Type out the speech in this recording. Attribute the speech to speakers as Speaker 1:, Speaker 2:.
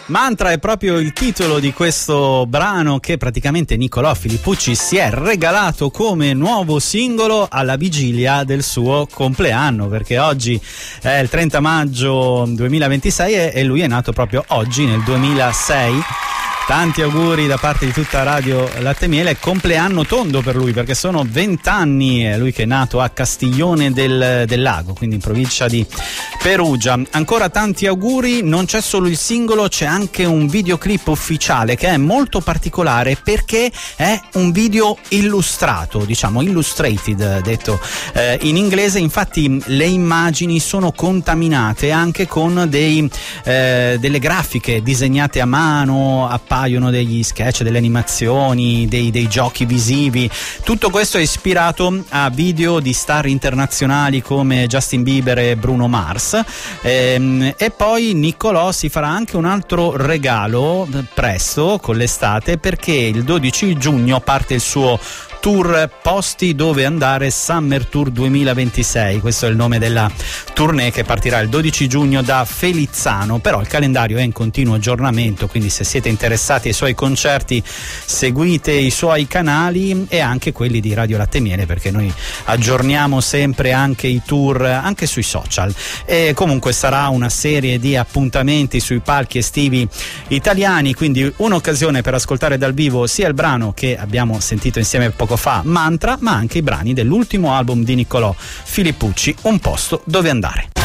Speaker 1: Mantra è proprio il titolo di questo brano che praticamente Niccolò Filippucci si è regalato come nuovo singolo alla vigilia del suo compleanno, perché oggi è il 30 maggio 2026 e lui è nato proprio oggi nel 2006. Tanti auguri da parte di tutta Radio Latte Miele, compleanno tondo per lui perché sono 20 anni, è lui che è nato a Castiglione del Lago, quindi in provincia di Perugia. Ancora tanti auguri, non c'è solo il singolo, c'è anche un videoclip ufficiale che è molto particolare perché è un video illustrato, diciamo illustrated detto in inglese, infatti le immagini sono contaminate anche con delle grafiche disegnate a mano, appaiono degli sketch, delle animazioni, dei giochi visivi. Tutto questo è ispirato a video di star internazionali come Justin Bieber e Bruno Mars. E poi Niccolò si farà anche un altro regalo presto con l'estate, perché il 12 giugno parte il suo tour Posti dove andare Summer Tour 2026. Questo è il nome della tournée che partirà il 12 giugno da Felizzano, però il calendario è in continuo aggiornamento, quindi se siete interessati ai suoi concerti seguite i suoi canali e anche quelli di Radio Latte Miele, perché noi aggiorniamo sempre anche i tour anche sui social. E comunque sarà una serie di appuntamenti sui palchi estivi italiani, quindi un'occasione per ascoltare dal vivo sia il brano che abbiamo sentito insieme poco fa, Mantra, ma anche i brani dell'ultimo album di Niccolò Filippucci, Un posto dove andare.